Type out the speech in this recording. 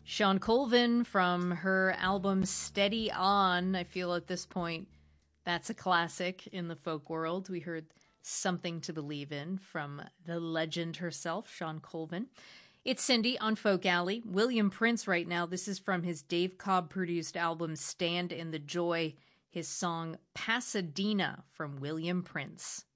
Shawn Colvin from her album Steady On. I feel at this point that's a classic in the folk world. We heard Something to Believe In from the legend herself, Shawn Colvin. It's Cindy on Folk Alley. William Prince right now. This is from his Dave Cobb produced album Stand in the Joy, his song Pasadena from William Prince.